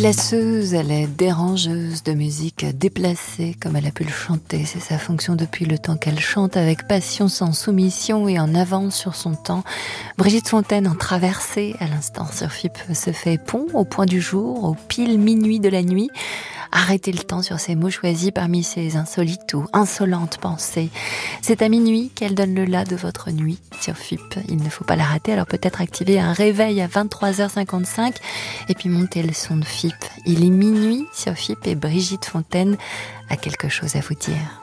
Déplaceuse, elle est dérangeuse de musique déplacée comme elle a pu le chanter. C'est sa fonction depuis le temps qu'elle chante avec passion, sans soumission et en avance sur son temps. Brigitte Fontaine en traversée à l'instant sur FIP se fait pont au point du jour, au pile minuit de la nuit. Arrêtez le temps sur ces mots choisis parmi ces insolites ou insolentes pensées. C'est à minuit qu'elle donne le la de votre nuit sur FIP. Il ne faut pas la rater, alors peut-être activer un réveil à 23h55 et puis monter le son de FIP. Il est minuit sur FIP et Brigitte Fontaine a quelque chose à vous dire.